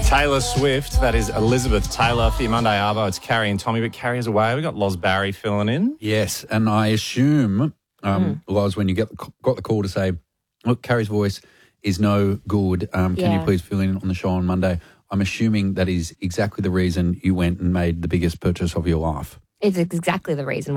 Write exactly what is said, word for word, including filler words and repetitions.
Taylor Swift, that is Elizabeth Taylor for your Monday Arvo. It's Carrie and Tommy, but Carrie is away. We've got Loz Barry filling in. Yes, and I assume, um, mm. Loz, when you get the, got the call to say, look, Carrie's voice is no good, um, can Yeah. you please fill in on the show on Monday? I'm assuming that is exactly the reason you went and made the biggest purchase of your life. It's exactly the reason